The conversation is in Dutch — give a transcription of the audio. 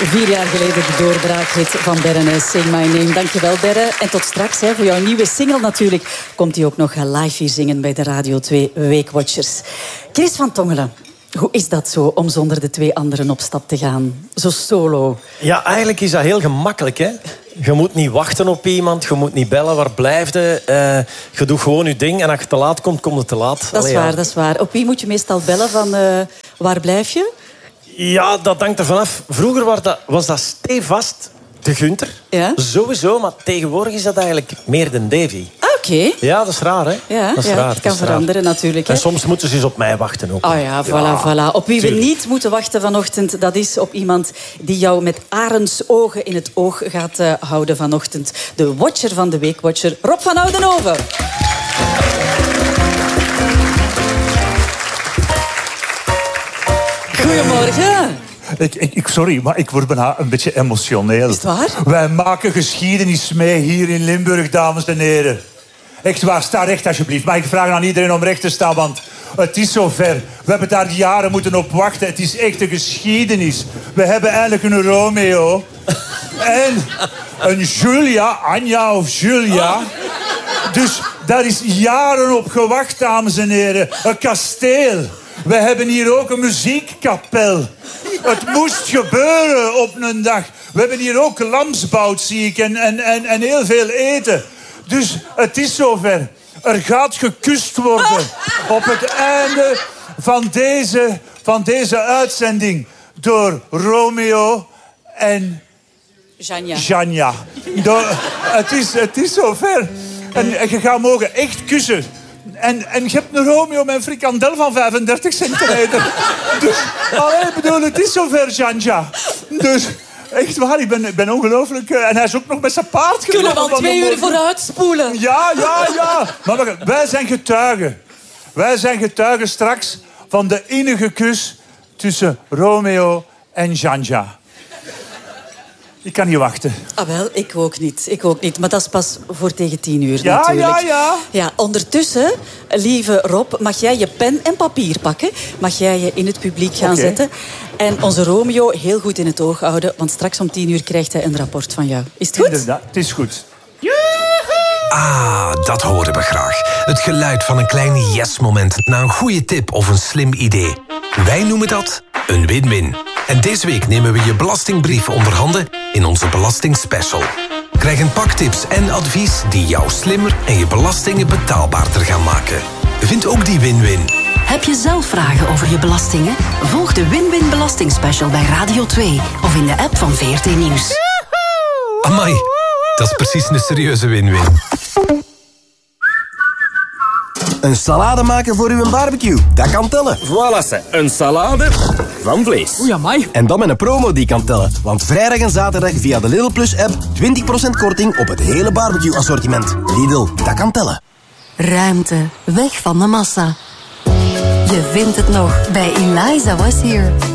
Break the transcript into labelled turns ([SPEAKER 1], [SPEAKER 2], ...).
[SPEAKER 1] 4 jaar geleden de doorbraakhit van Berre, Sing My Name. Dankjewel, Berre. En tot straks, voor jouw nieuwe single natuurlijk, komt hij ook nog live hier zingen bij de Radio 2 Weekwatchers. Chris van Tongelen, hoe is dat zo om zonder de 2 anderen op stap te gaan? Zo solo.
[SPEAKER 2] Ja, eigenlijk is dat heel gemakkelijk, hè. Je moet niet wachten op iemand, je moet niet bellen, waar blijf je? Je doet gewoon je ding en als je te laat komt, kom je te laat.
[SPEAKER 1] Dat is waar, dat is waar. Op wie moet je meestal bellen van waar blijf je?
[SPEAKER 2] Ja, dat hangt er vanaf. Vroeger was dat stevast de Gunther.
[SPEAKER 1] Ja?
[SPEAKER 2] Sowieso, maar tegenwoordig is dat eigenlijk meer de Davy.
[SPEAKER 1] Oké.
[SPEAKER 2] Ja, dat is raar, hè?
[SPEAKER 1] Ja,
[SPEAKER 2] dat is raar.
[SPEAKER 1] Het kan veranderen natuurlijk. Hè?
[SPEAKER 2] En soms moeten ze eens op mij wachten ook.
[SPEAKER 1] Oh ja, voilà. Op wie we niet moeten wachten vanochtend, dat is op iemand die jou met arendsogen in het oog gaat houden vanochtend. De watcher van de Weekwatcher, Rob van Oudenhoven. Goedemorgen.
[SPEAKER 3] Sorry, maar ik word bijna een beetje emotioneel.
[SPEAKER 1] Is het waar?
[SPEAKER 3] Wij maken geschiedenis mee hier in Limburg, dames en heren. Echt waar, sta recht alsjeblieft. Maar ik vraag aan iedereen om recht te staan, want het is zover. We hebben daar jaren moeten op wachten. Het is echt een geschiedenis. We hebben eigenlijk een Romeo en een Julia, Anja of Julia. Dus daar is jaren op gewacht, dames en heren. Een kasteel. We hebben hier ook een muziekkapel. Het moest gebeuren op een dag. We hebben hier ook lamsbout, zie ik, en heel veel eten. Dus het is zover. Er gaat gekust worden op het einde van deze uitzending door Romeo en Janja. Het is zover. En je gaat mogen echt kussen. En je hebt een Romeo met een frikandel van 35 centimeter. Dus, het is zover, Janja. Dus, echt waar, ik ben ongelooflijk. En hij is ook nog met zijn paard gelopen.
[SPEAKER 1] Kunnen we al 2 uur vooruit spoelen?
[SPEAKER 3] Ja. Maar wij zijn getuigen. Wij zijn getuigen straks van de innige kus tussen Romeo en Janja. Ik kan niet wachten.
[SPEAKER 1] Ah, wel, ik ook niet. Maar dat is pas voor tegen 10 uur natuurlijk. Ja, ondertussen, lieve Rob, mag jij je pen en papier pakken? Mag jij je in het publiek gaan zetten? En onze Romeo heel goed in het oog houden, want straks om 10 uur krijgt hij een rapport van jou. Is het goed?
[SPEAKER 3] Inderdaad, het is goed.
[SPEAKER 4] Ah, dat horen we graag. Het geluid van een klein yes-moment na een goede tip of een slim idee. Wij noemen dat een win-win. En deze week nemen we je belastingbrief onder handen in onze belastingspecial. Krijg een pak tips en advies die jou slimmer en je belastingen betaalbaarder gaan maken. Vind ook die win-win.
[SPEAKER 5] Heb je zelf vragen over je belastingen? Volg de Win-Win Belastingspecial bij Radio 2 of in de app van VRT Nieuws.
[SPEAKER 4] Amai, dat is precies een serieuze win-win.
[SPEAKER 6] Een salade maken voor uw barbecue, dat kan tellen.
[SPEAKER 7] Voilà, een salade van vlees.
[SPEAKER 6] Oei, amai. En dan met een promo die kan tellen. Want vrijdag en zaterdag via de Lidl Plus app 20% korting op het hele barbecue assortiment. Lidl, dat kan tellen.
[SPEAKER 5] Ruimte, weg van de massa. Je vindt het nog bij Eliza Was Here.